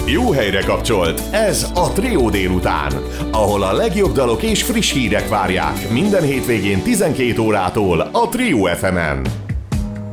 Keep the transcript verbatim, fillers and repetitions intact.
Jó helyre kapcsolt, ez a Trio délután, ahol a legjobb dalok és friss hírek várják minden hétvégén tizenkét órától a Trio ef emen.